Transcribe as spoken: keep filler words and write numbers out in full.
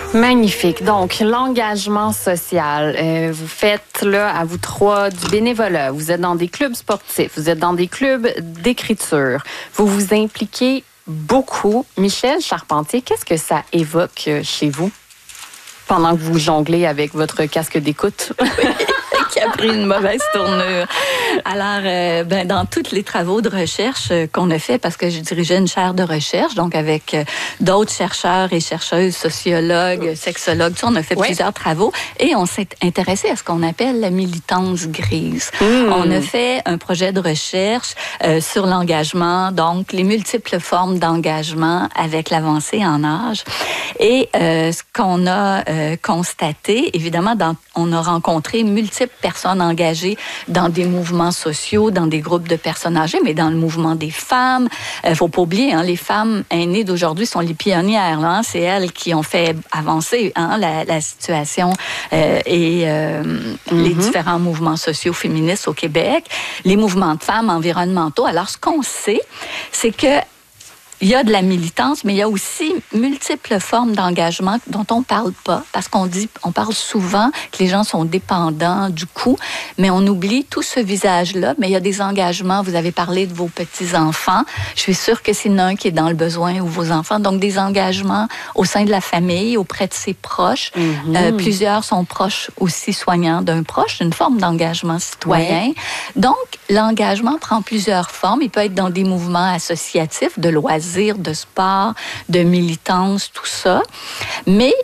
Magnifique. Donc, l'engagement social. Euh, vous faites, là, à vous trois, du bénévolat. Vous êtes dans des clubs sportifs. Vous êtes dans des clubs d'écriture. Vous vous impliquez beaucoup. Michel Charpentier, qu'est-ce que ça évoque chez vous pendant que vous jonglez avec votre casque d'écoute? Qui a pris une mauvaise tournure. Alors, euh, ben, dans tous les travaux de recherche euh, qu'on a fait, parce que je dirigeais une chaire de recherche, donc avec euh, d'autres chercheurs et chercheuses, sociologues, sexologues, tu sais, on a fait oui. plusieurs travaux et on s'est intéressé à ce qu'on appelle la militance grise. Mmh. On a fait un projet de recherche euh, sur l'engagement, donc les multiples formes d'engagement avec l'avancée en âge. Et euh, ce qu'on a euh, constaté, évidemment, dans, on a rencontré multiples personnes engagées dans des mouvements sociaux, dans des groupes de personnes âgées, mais dans le mouvement des femmes. Il euh, faut pas oublier, hein, les femmes aînées d'aujourd'hui sont les pionnières. Là, hein, c'est elles qui ont fait avancer hein, la, la situation euh, et euh, mm-hmm. les différents mouvements sociaux féministes au Québec, les mouvements de femmes environnementaux. Alors, ce qu'on sait, c'est que il y a de la militance, mais il y a aussi multiples formes d'engagement dont on parle pas, parce qu'on dit, on parle souvent que les gens sont dépendants du coup, mais on oublie tout ce visage-là. Mais il y a des engagements. Vous avez parlé de vos petits-enfants. Je suis sûre que c'est un qui est dans le besoin ou vos enfants. Donc, des engagements au sein de la famille, auprès de ses proches. Mm-hmm. Euh, plusieurs sont proches aussi soignants d'un proche, une forme d'engagement citoyen. Ouais. Donc, l'engagement prend plusieurs formes. Il peut être dans des mouvements associatifs, de loisirs, de sport, de militance, tout ça. Mais